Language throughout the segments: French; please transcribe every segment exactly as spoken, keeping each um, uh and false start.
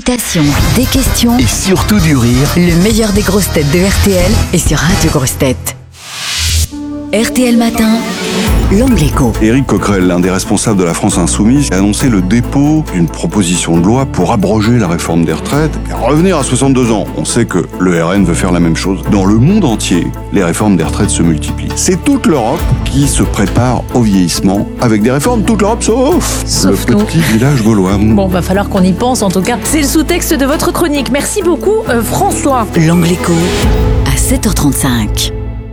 citations, des questions Et surtout du rire. Le meilleur des grosses têtes de R T L est sur Radio Grosses Têtes. R T L Matin, l'angle écho. Éric Coquerel, l'un des responsables de la France Insoumise, a annoncé le dépôt d'une proposition de loi pour abroger la réforme des retraites et revenir à soixante-deux ans. On sait que le R N veut faire la même chose. Dans le monde entier, les réformes des retraites se multiplient. C'est toute l'Europe qui se prépare au vieillissement avec des réformes, toute l'Europe sauf, Sauf le nous. petit village gaulois. Bon, va falloir qu'on y pense en tout cas. C'est le sous-texte de votre chronique. Merci beaucoup, euh, François. L'angle écho à sept heures trente-cinq.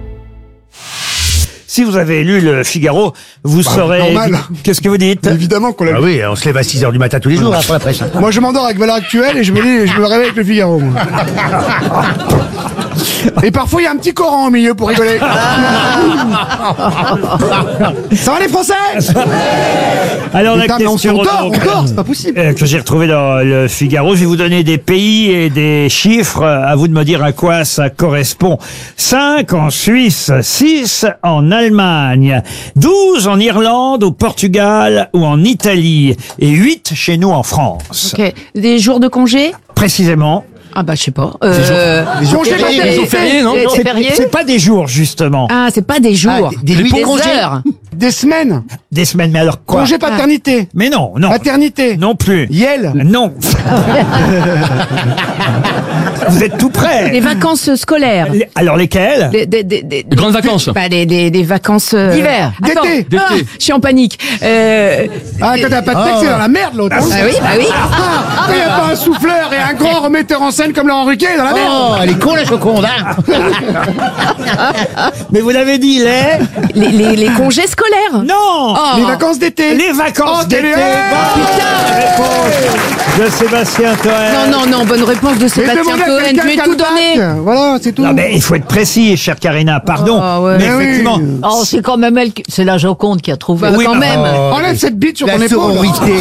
Si vous avez lu le Figaro, vous saurez... normal. Qu'est-ce que vous dites? Évidemment qu'on l'a Ah vu. oui, on se lève à six heures du matin tous les jours après la presse. Moi, je m'endors avec Valeurs Actuelles et je me dis, je me réveille avec le Figaro, moi. Et parfois, il y a un petit Coran au milieu pour rigoler. Ça va les Français? Alors la Putain, mais on question on dort, donc, on dort, c'est pas possible. euh, que j'ai retrouvée dans le Figaro, je vais vous donner des pays et des chiffres. À vous de me dire à quoi ça correspond. cinq en Suisse, six en Allemagne, douze en Irlande, au Portugal ou en Italie et huit chez nous en France. Ok. Des jours de congé? Précisément. Ah bah je sais pas. Euh... Congé maternité. non C'est- C'est pas des jours justement, Ah, c'est pas des jours. Ah, des- des nuits, des congés. heures. Des semaines. des semaines. Mais alors quoi? Congé paternité. Mais non, non, Maternité. non plus. Yel. Non. Vous êtes tout près. Les vacances scolaires. Les- Alors lesquelles? Les, des, des, des, Les grandes vacances. Bah, les, les, les vacances euh, D'hiver. Attends. D'été. Ah, je suis en panique. Euh... Ah, quand t'as pas de texte, c'est dans la merde, l'autre. Bah oui, bah oui. Ah, il n'y a pas un souffleur et un grand remetteur en scène comme Laurent Ruquier dans la merde. Oh, elle est con la choconde, hein. Mais vous l'avez dit, les... Les, les, les congés scolaires. Non. Oh. Les vacances d'été. Les vacances Oh, d'été. télé- Bonne réponse de Sébastien Toen. Non, non, non, bonne réponse de Mais Sébastien demandez à Cohen. quelqu'un Tu m'es qui a tout le bac. donné. Voilà, c'est tout. Non, mais il faut être précis, chère Karina, pardon. Ah, ouais. Mais Mais oui. effectivement... Oh, c'est quand même elle, qui- c'est la Joconde qui a trouvé. Bah, Oui, quand bah, même. Oh, Enlève cette bite sur la ton épaule. sororité.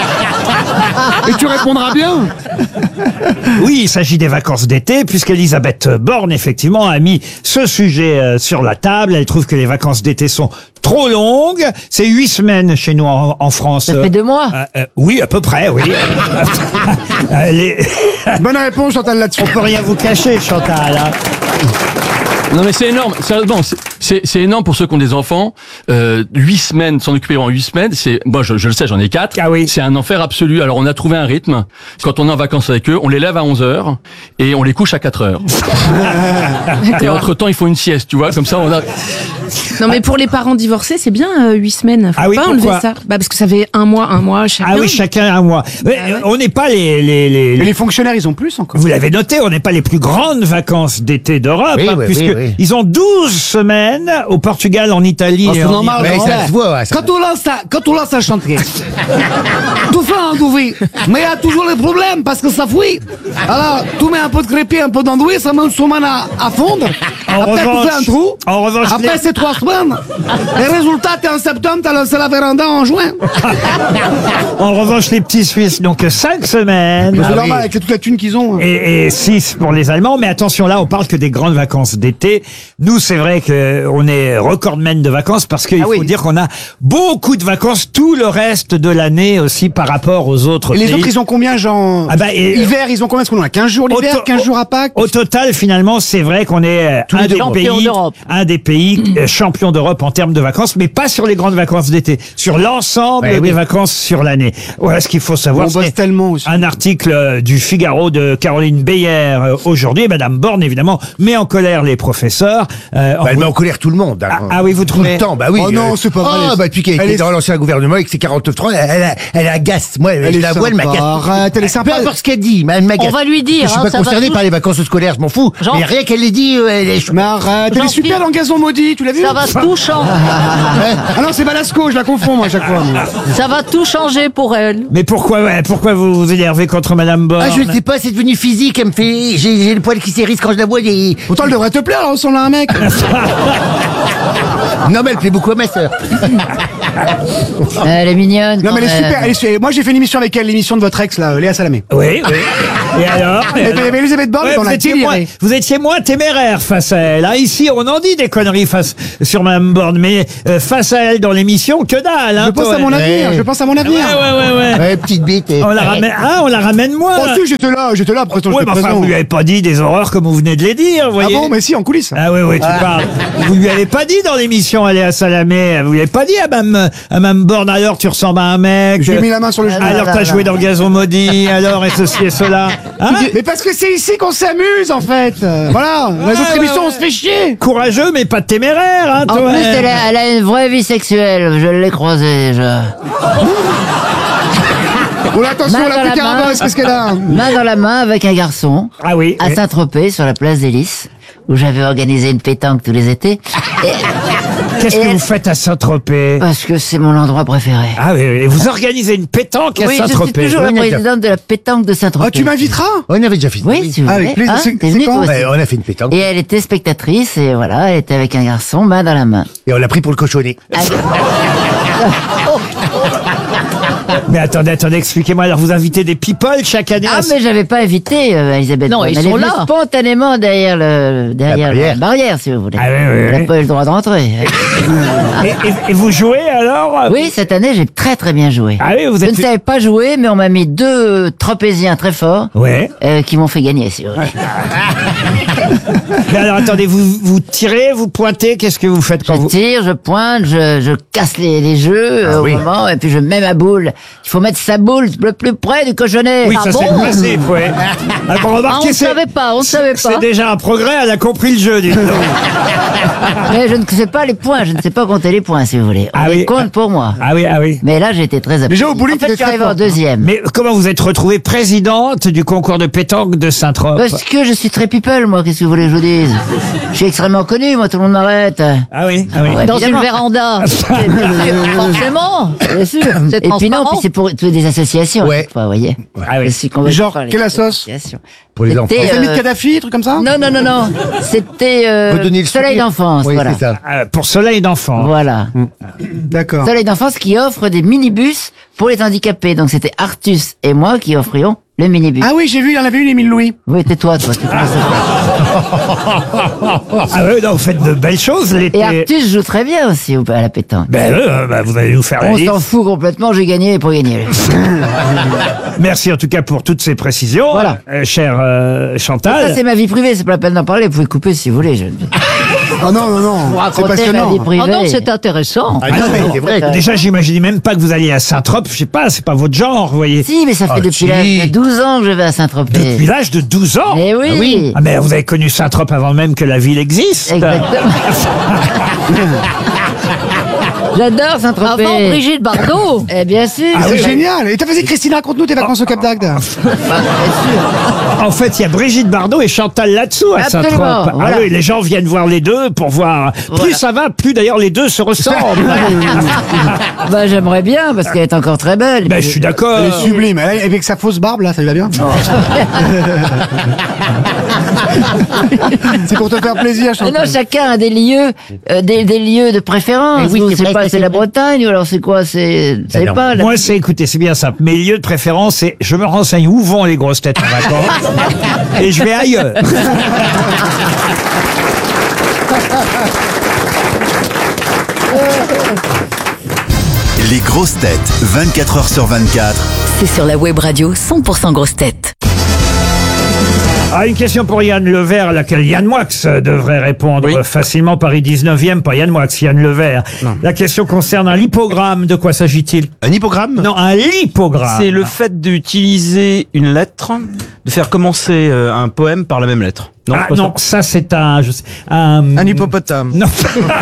Et tu répondras bien. Oui, il s'agit des vacances d'été, puisqu'Elisabeth Borne, effectivement, a mis ce sujet euh, sur la table. Elle trouve que les vacances d'été sont trop longues. C'est huit semaines chez nous en, en France. Ça fait deux mois. Euh, euh, oui, à peu près, oui. Euh, les- Bonne réponse, Chantal, là-dessus. On peut rien vous cacher, Chantal. hein. Non mais c'est énorme, sérieusement, c'est- c'est c'est énorme pour ceux qui ont des enfants. Euh, huit semaines, s'en occuper en huit semaines, c'est, moi je, je le sais, j'en ai quatre. Ah oui. C'est un enfer absolu. Alors on a trouvé un rythme. Quand on est en vacances avec eux, on les lève à onze heures et on les couche à quatre heures. Et entre temps, ils font une sieste, tu vois, comme ça on a... Non, mais pour les parents divorcés, c'est bien euh, huit semaines. Faut Ah oui, pas pourquoi enlever ça. Bah parce que ça fait un mois, un mois chacun. Ah oui, chacun un mois. Mais, Ah ouais. euh, On n'est pas les... les, les, Et les- les fonctionnaires, ils ont plus encore. Vous l'avez noté, on n'est pas les plus grandes vacances d'été d'Europe, Oui, hein, oui, puisque oui, oui. ils ont douze semaines au Portugal, en Italie et en Irlande. Mais ça se voit, ouais, ça- Quand on lance à, quand on lance à chanter, tout fait andouille. Mais il y a toujours les problèmes parce que ça fouille. Alors, tu mets un peu de crépi, un peu d'andouille, ça met une semaine à, à fondre. En Après, revanche- tu fais un trou. en revanche, Après, les- c'est trois semaines. Les résultats, t'es en septembre, t'as lancé la véranda en juin. En revanche, les petits Suisses n'ont que cinq semaines. C'est Ah normal oui. avec toute la thune qu'ils ont. Et, et six pour les Allemands. Mais attention, là, on parle que des grandes vacances d'été. Nous, c'est vrai que on est recordmen de vacances parce qu'il Ah faut oui. dire qu'on a beaucoup de vacances tout le reste de l'année aussi par rapport aux autres Et les pays. autres, ils ont combien, genre Ah bah, et- hiver, ils ont combien? Parce qu'on en a quinze jours l'hiver, Au to- quinze jours à Pâques. Au total, finalement, c'est vrai qu'on est euh, un les des champions pays, d'Europe. un des pays euh, champions d'Europe en termes de vacances, mais pas sur les grandes vacances d'été, sur l'ensemble Ouais, des oui. vacances sur l'année. Voilà ce qu'il faut savoir. On bosse C'est tellement aussi. un article euh, du Figaro de Caroline Beyer euh, aujourd'hui. Madame Borne, évidemment, met en colère les professeurs. euh, en Bah, elle vous- met en colère tout le monde. hein. Ah, ah oui, vous trouvez? Tout le temps, bah oui. Oh non, c'est pas vrai. Oh, bah depuis qu'elle Elle était est- dans l'ancien gouvernement avec ses quarante-neuf trois, elle, elle, elle agace. Moi, Elle je est la vois, elle sympa. m'agace. Arrête, elle est sympa. Peu importe ce qu'elle dit, mais elle m'agace. On va lui dire, Je suis hein, pas ça va concerné tout- par les vacances scolaires, je m'en fous. Jean- Mais rien qu'elle les dit, euh, elle est... Mais arrête, elle est Jean-Pierre. super dans le gazon maudit, tu l'as vu? Ça va tout changer. Ah non, c'est Balasco, je la confonds moi à chaque fois. moi. Ça va tout changer pour elle. Mais pourquoi, ouais, pourquoi vous vous énervez contre Madame Borne? Ah, je ne sais pas, c'est devenu physique, elle me fait... J'ai j'ai le poil qui s'érisse quand je la vois, et... Pourtant, elle devrait te plaire, elle ressemble à un mec. Non, mais elle plaît beaucoup à ma sœur. Elle est mignonne. Non, mais elle est quand même. super. Elle est super. Moi, j'ai fait une émission avec elle, l'émission de votre ex, là, Léa Salamé. Oui, oui. Et alors? Et puis, il y avait Elisabeth Borne, Ouais, on vous, l'a étiez déliré. moins, vous étiez moins téméraire face à elle. hein. Ici, on en dit des conneries face sur Mme Borne, mais euh, face à elle dans l'émission, que dalle. Hein, Je pense toi, à mon ouais. avenir, je pense à mon Ouais, avenir. ouais, ouais, ouais. Ouais, petite bite. et- On la ramène, ah, on la ramène moins. Oh si, j'étais là, j'étais là, après tout, Ouais, j'étais mais enfin, présent. vous lui avez pas dit des horreurs comme vous venez de les dire, vous Ah voyez. bon, mais si, en coulisses. Ah oui, oui, tu parles. Vous lui avez pas dit dans l'émission, elle est à Salamé. Vous lui avez pas dit à Mme, à Mme Borne, alors tu ressembles à un mec. Je lui ai mis la main sur le genou. Alors t'as joué dans Gazon Maudit, alors et ceci et cela. Hein? Mais parce que c'est ici qu'on s'amuse, en fait. Euh, Voilà, les autres ouais, émissions, ouais. on se fait chier. Courageux, mais pas téméraire, hein, En toi. plus, elle a, elle a une vraie vie sexuelle. Je l'ai croisée déjà. Oh là, attention, Main la dans la plus main. carabasse, qu'est-ce qu'elle a? Main dans la main avec un garçon. Ah oui. À oui. Saint-Tropez, sur la place des Lys, où j'avais organisé une pétanque tous les étés. Et- Qu'est-ce et que elle- vous faites à Saint-Tropez? Parce que c'est mon endroit préféré. Ah oui, oui, vous organisez une pétanque à Oui, je suis Saint-Tropez. toujours la Oui, d'accord. présidente de la pétanque de Saint-Tropez. Oh, tu m'inviteras? On avait déjà fait. Oui, si vous Ah, voulez. avec plaisir. Hein, C'est- t'es c'est venue, quand toi aussi. Ouais, on a fait une pétanque. Et elle était spectatrice, et voilà, elle était avec un garçon, main dans la main. Et on l'a pris pour le cochonnet. Mais attendez, attendez, expliquez-moi. Alors, vous invitez des people chaque année Ah, à... mais j'avais pas invité, euh, Elisabeth. Non, Borne. ils Elle sont est venue là. spontanément derrière le, derrière La la barrière. barrière, si vous voulez. Ah oui, oui, Elle oui. n'a pas eu le droit de rentrer. Et, et- et vous jouez alors? Oui, cette année, j'ai très très bien joué. Ah oui, vous Je êtes... ne savais pas jouer, mais on m'a mis deux tropéziens très forts Ouais. euh, qui m'ont fait gagner, si vous voulez. Mais alors, attendez, vous, vous tirez, vous pointez, qu'est-ce que vous faites quand Je vous... tire, je pointe, je, je casse les, les jeux euh, au oui. moment, et puis je mets ma boule. Il faut mettre sa boule le plus près du cochonnet. Oui, Ah ça bon c'est le principe, ouais. Alors, Ah, on remarquez, ne c'est- savait pas, on ne savait pas. C'est déjà un progrès, elle a compris le jeu, dites donc. Mais je ne sais pas les points, je ne sais pas compter les points, si vous voulez. On Ah les oui. compte pour moi. Ah oui, ah oui. Mais là, j'étais très applaudi. Déjà, au bowling, en fait, je t'étais suis très arrivé en fort. deuxième. Mais comment vous êtes retrouvée présidente du concours de pétanque de Saint-Trope? Parce que je suis très people, moi, qu'est-ce que vous voulez que je vous dise? Je suis extrêmement connu, moi, tout le monde m'arrête. Ah oui, ah oui. Ouais, Dans évidemment. une véranda. Forcément. Bien sûr. C'est Et puis non, transparent. puis c'est pour toutes des associations, Ouais. à chaque fois, vous voyez. Ah oui. Je suis convaincu Genre, par les quelle assoce associations. Pour les C'était, enfants. Les amis de euh, Kadhafi, truc comme ça? Non, non, non, non. C'était euh, Redonner le Soleil sourire. d'enfance, Oui, voilà. c'est ça. Ah, pour Soleil d'enfant. Voilà. D'accord. Soleil d'enfance qui offre des minibus pour les handicapés. Donc c'était Artus et moi qui offrions le minibus. Ah oui, j'ai vu, il y en avait une, Émile Louis. Oui, tais-toi, toi. tu connais ça. Ah oui, non, vous faites de belles choses l'été. Et Artus joue très bien aussi au- à la pétanque. Ben, euh, bah, vous allez nous faire la On liste. s'en fout complètement, j'ai gagné pour gagner. Merci en tout cas pour toutes ces précisions, Voilà. euh, chère euh, Ça, Chantal. c'est ma vie privée, c'est pas la peine d'en parler, vous pouvez couper si vous voulez. Je... Ah non, non, non. Vous C'est racontez ma passionnant. vie privée. Oh non, c'est intéressant. Ah non, mais c'est vrai. Déjà, j'imaginais même pas que vous alliez à Saint-Trope. Je sais pas, c'est pas votre genre, vous voyez. Si, mais ça fait Ah, depuis si. l'âge de douze ans que je vais à Saint-Tropez. Depuis l'âge de douze ans. Eh oui. Ah oui. Ah, mais vous avez connu Saint-Trope avant même que la ville existe. Exactement. J'adore Saint-Tropez. Avant Brigitte Bardot. Eh bien sûr. Ah C'est oui. génial. Et t'as fait, Christina, raconte-nous tes vacances au Cap d'Agde. Bah, bien sûr. En fait, il y a Brigitte Bardot et Chantal là-dessous à Absolument, Saint-Trope. voilà. Ah oui, les gens viennent voir les deux pour voir. Plus Voilà. ça va, plus d'ailleurs les deux se ressemblent. Bah, j'aimerais bien, parce qu'elle est encore très belle. Ben, je suis d'accord. Elle est sublime. Elle, avec sa fausse barbe, là, ça lui va bien? C'est pour te faire plaisir, Mais Chantal. non, chacun a des lieux, euh, des, des lieux de préférence. Eh oui, Vous, c'est c'est vrai pas, que c'est c'est la vrai. Bretagne, ou alors c'est quoi, c'est, c'est non. pas, la- Moi, c'est, écoutez, c'est bien simple. Mes lieux de préférence, c'est je me renseigne où vont les grosses têtes en vacances et je vais ailleurs. Les grosses têtes, vingt-quatre heures sur vingt-quatre. C'est sur la web radio cent pour cent grosses têtes. Ah, une question pour Yann Levert, à laquelle Yann Moix devrait répondre Oui. facilement. Paris dix-neuvième, pas Yann Moix, Yann Levert. La question concerne un lipogramme. De quoi s'agit-il? Un hippogramme? Non, un lipogramme. C'est le fait d'utiliser une lettre, de faire commencer euh, un poème par la même lettre. Non, Ah, pas ça. non, ça c'est un, je sais, un... Un hippopotame. Non.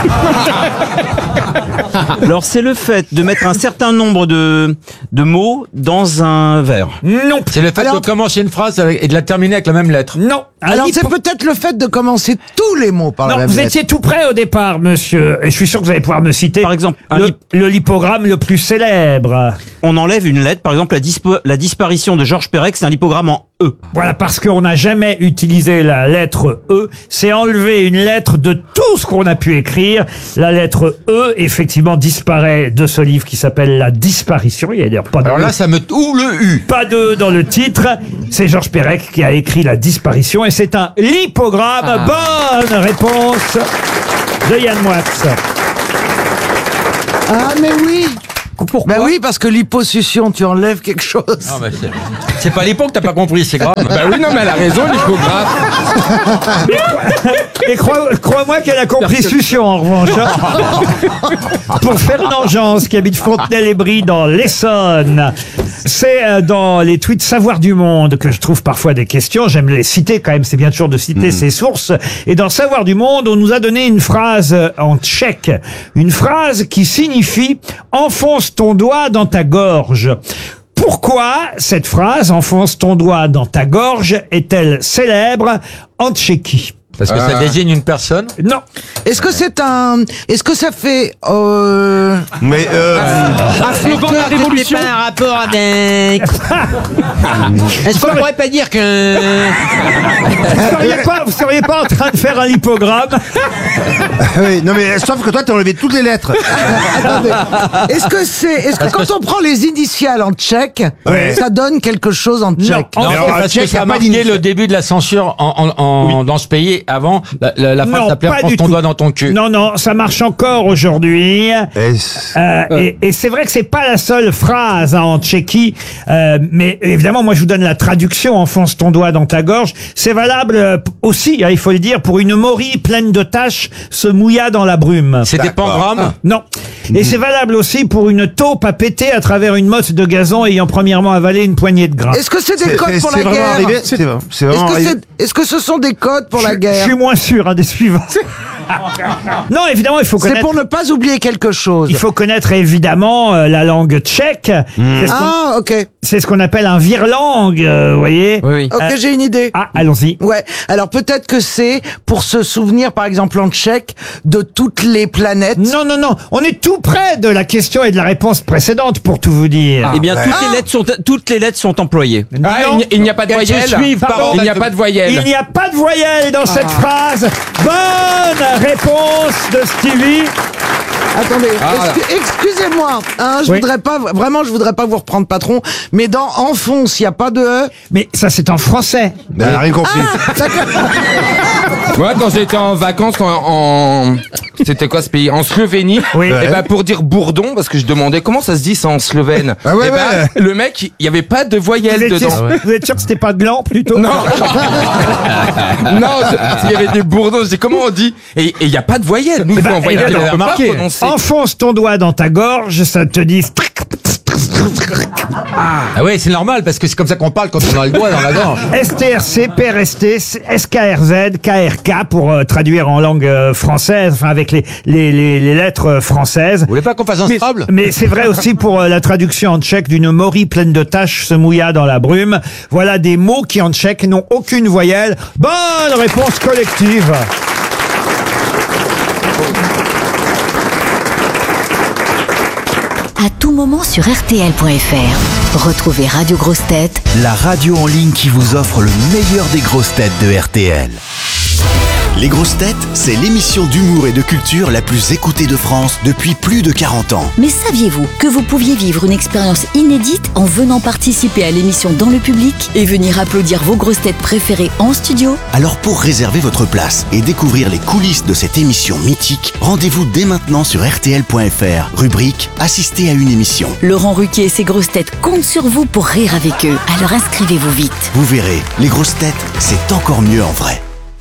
Alors c'est le fait de mettre un certain nombre de, de mots dans un vers. Non. C'est le fait de commencer une phrase avec- et de la terminer avec la même lettre. Non. Un Alors lipo- c'est peut-être le fait de commencer tous les mots par la Non, même vous lettre. étiez tout près au départ, monsieur. Et je suis sûr que vous allez pouvoir me citer. Par exemple, un le, lip- le lipogramme le plus célèbre. On enlève une lettre, par exemple la, dispo- la disparition de Georges Perec, c'est un lipogramme en E. Voilà, parce qu'on n'a jamais utilisé la lettre E. C'est enlever une lettre de tout ce qu'on a pu écrire. La lettre E, effectivement, disparaît de ce livre qui s'appelle La Disparition. Il y a d'ailleurs pas de Alors là, ça me... Ou le U. pas de dans le titre. C'est Georges Perec qui a écrit La Disparition et c'est un lipogramme. Bonne réponse de Yann Moix. Ah, mais oui. Pourquoi? Ben oui, parce que l'hyposuction, tu enlèves quelque chose. Non, mais c'est, c'est pas l'hypo que t'as pas compris, c'est grave. Bah oui, non, mais elle a raison, l'hypographe. Et crois, crois-moi qu'elle a compris succion, en revanche. hein. Pour Fernand Jans, qui habite Fontenay-les-Brie dans l'Essonne, c'est euh, dans les tweets Savoir du Monde que je trouve parfois des questions. J'aime les citer quand même, c'est bien toujours de citer ses sources. Et dans Savoir du Monde, on nous a donné une phrase euh, en tchèque. Une phrase qui signifie « enfonce ton doigt dans ta gorge ». Pourquoi cette phrase « enfonce ton doigt dans ta gorge » est-elle célèbre en Tchéquie? Parce que ça désigne une personne? Non. Est-ce que c'est un... Est-ce que ça fait... Euh... Mais euh... Un slogan de la révolution. C'est pas un rapport avec... Est-ce qu'on pourrait pas dire que... Vous seriez pas, vous seriez pas en train de faire un hippogramme? oui, non mais sauf que toi t'as enlevé toutes les lettres. Attendez. Est-ce que c'est... Est-ce que quand on prend les initiales en tchèque, Ouais. ça donne quelque chose en tchèque? Non, Alors, parce Tchèque, que ça y a a pas marqué d'initiale. le début de la censure en, en, en- dans ce pays. Avant, la, la, la phrase Non, s'appelait pas « Enfonce du ton tout. doigt dans ton cul ». Non, non, ça marche encore aujourd'hui. Et Euh, et et c'est vrai que c'est pas la seule phrase hein, en Tchéquie, euh, mais évidemment, moi je vous donne la traduction. Enfonce ton doigt dans ta gorge. C'est valable euh, aussi, hein, il faut le dire, pour une morille pleine de taches se mouilla dans la brume. C'est des pangrammes. Non. Et c'est valable aussi pour une taupe à péter à travers une motte de gazon ayant premièrement avalé une poignée de gras. Est-ce que c'est des c'est codes c'est- pour c'est la vraiment guerre? arrivé. C'est c'est Est-ce vraiment que, arrivé. c'est- est-ce que ce sont des codes pour la Je- Je guerre? suis moins sûr hein, des suivants. Non, évidemment, il faut C'est connaître. pour ne pas oublier quelque chose. Il faut connaître évidemment euh, la langue tchèque. C'est ce qu'on- Ah, ok. c'est ce qu'on appelle un virlangue, euh, vous voyez. Oui, oui. Ok, Euh, j'ai une idée. Ah, allons-y. Ouais, alors peut-être que c'est pour se souvenir, par exemple en tchèque, de toutes les planètes. Non, non, non. On est tout près de la question et de la réponse précédente, pour tout vous dire. Eh bien, toutes les lettres sont, toutes les lettres sont employées. Non. il n'y a pas de voyelle. Pardon. Il n'y a pas de Il voyelle. n'y a pas de voyelle dans cette phrase. Bonne réponse de Stevie. Attendez, Ah, excu- excusez-moi, hein, je Oui. voudrais pas, vraiment, je voudrais pas vous reprendre patron, mais dans enfonce, il y a pas de E. Mais ça, c'est en français. Elle a rien compris. Moi, quand j'étais en vacances en, en- c'était quoi ce pays? En Slovénie. Oui. Et ben pour dire bourdon, parce que je demandais comment ça se dit ça en slovène. Ah ouais, et ben, ouais. le mec, il y avait pas de Vous voyelle êtes, dedans. sûr, vous êtes sûr que c'était pas gland plutôt? Non. non, je- il y avait des bourdons. Je dis comment on dit? Et il y a pas de voyelle. Nous, Eh ben, en voyelle, eh ben, on peut pas remarqué. prononcer. Enfonce ton doigt dans ta gorge, ça te dit. Ah oui, c'est normal, parce que c'est comme ça qu'on parle quand on a le doigt dans la gorge. S T R C, P R S T, S K R Z, K R K pour euh, traduire en langue euh, française, enfin avec les, les, les, les lettres euh, françaises. Vous voulez pas qu'on fasse un Mais, Scrabble? mais c'est vrai aussi pour euh, la traduction en tchèque d'une morille pleine de taches se mouilla dans la brume. Voilà des mots qui en tchèque n'ont aucune voyelle. Bonne réponse collective. À tout moment sur R T L point F R. Retrouvez Radio Grosses Têtes La radio en ligne qui vous offre le meilleur des grosses têtes de R T L. Les grosses têtes, c'est l'émission d'humour et de culture la plus écoutée de France depuis plus de quarante ans. Mais saviez-vous que vous pouviez vivre une expérience inédite en venant participer à l'émission dans le public et venir applaudir vos grosses têtes préférées en studio? Alors pour réserver votre place et découvrir les coulisses de cette émission mythique, rendez-vous dès maintenant sur R T L point F R, rubrique Assister à une émission. Laurent Ruquier et ses grosses têtes comptent sur vous pour rire avec eux. Alors inscrivez-vous vite. Vous verrez, les grosses têtes, c'est encore mieux en vrai.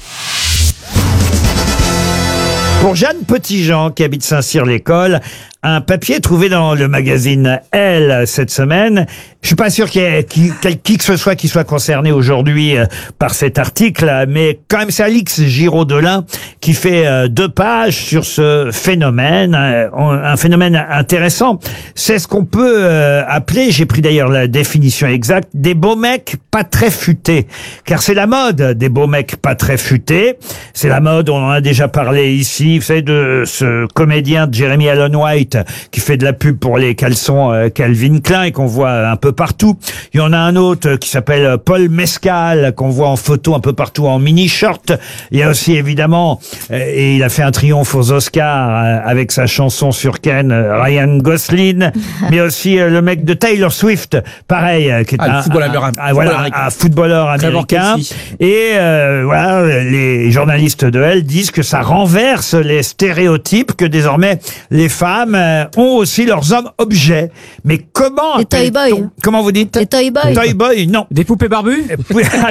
Pour Jeanne Petitjean, qui habite Saint-Cyr-l'École, un papier trouvé dans le magazine Elle cette semaine. Je suis pas sûr qu'il y ait qui, quel- qui que ce soit qui soit concerné aujourd'hui euh, par cet article, mais quand même c'est Alix Giraud-Delin qui fait euh, deux pages sur ce phénomène, euh, un phénomène intéressant. C'est ce qu'on peut euh, appeler, j'ai pris d'ailleurs la définition exacte, des beaux mecs pas très futés. Car c'est la mode des beaux mecs pas très futés. C'est la mode, on en a déjà parlé ici, vous savez, de ce comédien Jeremy Allen White qui fait de la pub pour les caleçons euh, Calvin Klein et qu'on voit un peu partout. Il y en a un autre qui s'appelle Paul Mescal qu'on voit en photo un peu partout en mini-short. Il y a aussi évidemment, euh, et il a fait un triomphe aux Oscars euh, avec sa chanson sur Ken, euh, Ryan Gosling, mais aussi euh, le mec de Taylor Swift, pareil, euh, qui est Ah, le un, football un- américain. un- voilà, Football un footballeur Trevor américain. Kelsey. Et euh, voilà, les journalistes de Elle disent que ça renverse les stéréotypes, que désormais les femmes euh, ont aussi leurs hommes objets. Mais comment Les toy appelle-t-on- boys. Comment vous dites Les toy boys. Toy boy, non. Des poupées barbues?